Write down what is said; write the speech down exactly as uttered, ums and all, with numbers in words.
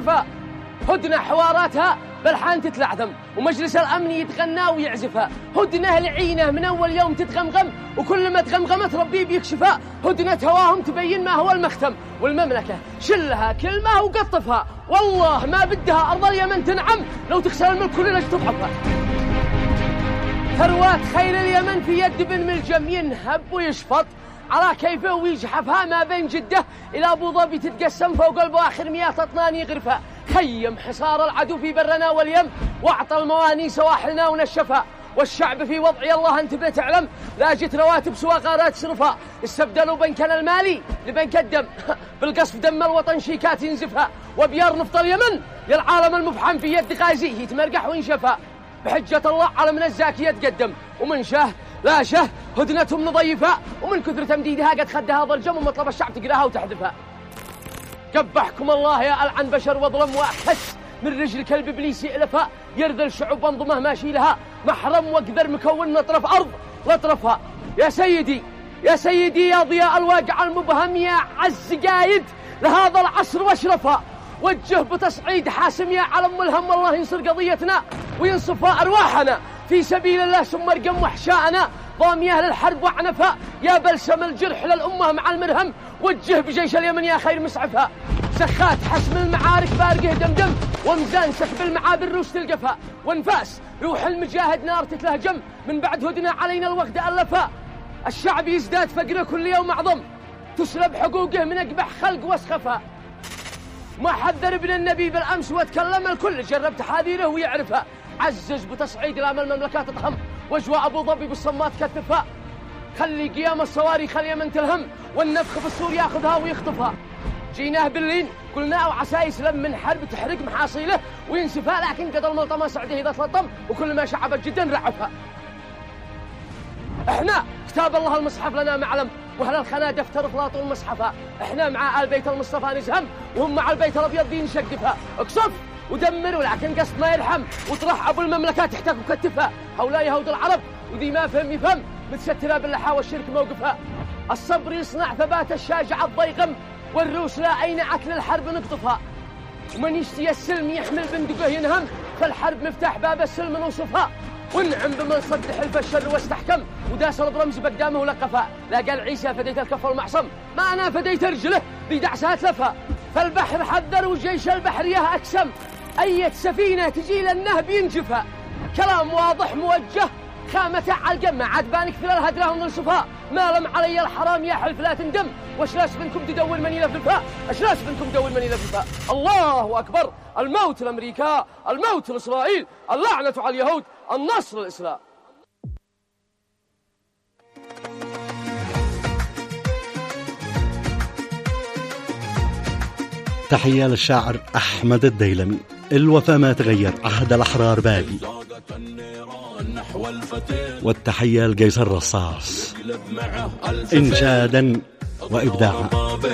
تكشفها، هدنة حواراتها بالحان تتلعثم، ومجلس الأمن يتغنى ويعزفها، هدنة العينة من أول يوم تتغمغم، وكل ما تغمغمت ربي بيكشفها، هدنة هواهم تبين ما هو المختم، والمملكة شلها كلمة وقطفها، والله ما بدها أرض اليمن تنعم لو تخسر الملك كل لجل تضعفها. ثروات خير اليمن في يد بن ملجم، ينهب ويشفط على كيفه ويجحفها ما بين جدة إلى أبو ظبي، تتقسم فوق قلبه آخر مئة أطنان يغرفها، خيم حصار العدو في برنا واليم، واعطى المواني سواحلنا ونشفها، والشعب في وضع الله أنت بتعلم، لا جت رواتب سوى غارات صرفها، استبدلوا بنكنا المالي لبنك الدم، بالقصف دم الوطن شيكات ينزفها، وبيار نفط اليمن للعالم المفحم في يد غازيه يتمرقح وينشفها، بحجة الله على من الزاكية تقدم، ومن شه لا شه هدنتهم نضيفها، ومن كثر تمديدها قد خدها ضرجم، ومطلب الشعب تقراها وتحذفها. قبحكم الله يا ألعن بشر وظلم وأحس من رجل كلب إبليس يألفها، يرذل شعوب انظمه ماشي لها، محرم وقدر مكون نطرف أرض لطرفها. يا سيدي يا سيدي يا ضياء الواقع المبهم، يا عز قايد لهذا العصر واشرفها، وجه بتصعيد حاسم يا علم الهم، والله ينصر قضيتنا وينصفها أرواحنا في سبيل الله، ثم ارقم وحشاءنا ضاميه للحرب وعنفها، يا بلسم الجرح للأمة مع المرهم، وجه بجيش اليمن يا خير مسعفها، سخات حسم المعارك بارقه دمدم، ومزان سحب المعابر روس تلقفها، وانفاس روح المجاهد نار تتلهجم، من بعد هدنا علينا الوقت ألفها، الشعب يزداد فقره كل يوم أعظم، تسلب حقوقه من أقبح خلق واسخفها، ما حذر ابن النبي بالأمس وتكلم الكل جرب تحاذيره ويعرفها، عزز بتصعيد الأمل المملكات تضخم، واجواء أبو ظبي بالصمات كتفها، خلي قيام الصواريخ اليمن تلهم، والنفخ بالسور ياخذها ويخطفها، جيناه باللين قلنا وعسى يسلم من حرب تحرق محاصيله وينسفها، لكن قدر ملطمة سعده إذا تلطم، وكل ما شعبت جدا رعفها. احنا كتاب الله المصحف لنا معلم، وهل الخنا دفتر فلاط المصحفة، احنا مع آل بيت المصطفى نزهم، وهم مع البيت الأبيض دين شقفها، اقصف ودمر ولكن قصد ما يرحم، وطرح أبو المملكات تحتك وكتفها، هؤلاء يهود العرب وذي ما فهم يفهم، متسترة باللحى والشرك موقفها، الصبر يصنع ثبات الشاجع الضيغم، والروس لا أينعت للحرب نقطفها، ومن يشتي السلم يحمل بندقه ينهم، فالحرب مفتاح باب السلم نوصفها، ونعم بمن صد حلف الشر واستحكم، وداس برمز بقدامه ولقفها، لا قال عيسى فديت الكف المعصم، ما أنا فديت رجله بدعسها تلفها، فالبحر حذر وجيش البحر ياه أكسم، أية سفينة تجي للنهب ينجفها، كلام واضح موجه خامة على القمة، عاد بانك في الهدرة ونصفها، ما لم علي الحرام يا حلف لا تندم، واشلاس بنكم تدور من يلفلفها، اشلاس بنكم تدور من يلفلفها، الله أكبر، الموت لأمريكا، الموت لإسرائيل، اللعنة على اليهود، النصر للإسلام. تحية للشاعر أحمد الديلمي. الوفا ما تغير، عهد الأحرار باقي. والتحية لقيس الرصاص إنشادا وإبداعا.